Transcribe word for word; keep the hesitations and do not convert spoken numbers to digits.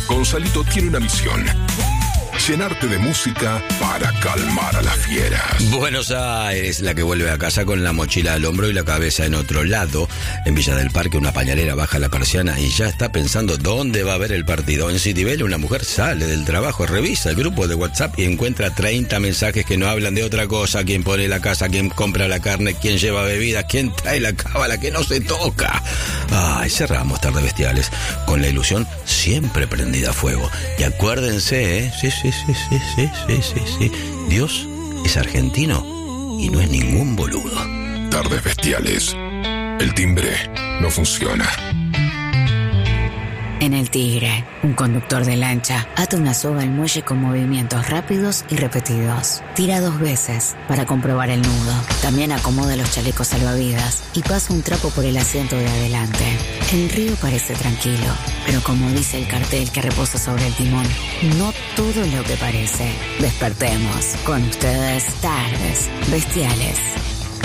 Gonzalito tiene una misión: llenarte de música para calmar a las fieras. Buenos Aires, la que vuelve a casa con la mochila al hombro y la cabeza en otro lado. En Villa del Parque, una pañalera baja la persiana y ya está pensando dónde va a ver el partido. En Citibel, una mujer sale del trabajo, revisa el grupo de WhatsApp y encuentra treinta mensajes que no hablan de otra cosa. Quién pone la casa, quién compra la carne, quién lleva bebidas, quién trae la cábala que no se toca. Ay, cerramos Tardes Bestiales con la ilusión siempre prendida a fuego. Y acuérdense, ¿eh? Sí, sí, sí, sí, sí, sí, sí, sí. Dios es argentino y no es ningún boludo. Tardes Bestiales. El timbre no funciona. En el Tigre, un conductor de lancha ata una soga al muelle con movimientos rápidos y repetidos. Tira dos veces para comprobar el nudo. También acomoda los chalecos salvavidas y pasa un trapo por el asiento de adelante. El río parece tranquilo, pero como dice el cartel que reposa sobre el timón, no todo es lo que parece. Despertemos. Con ustedes, Tardes Bestiales.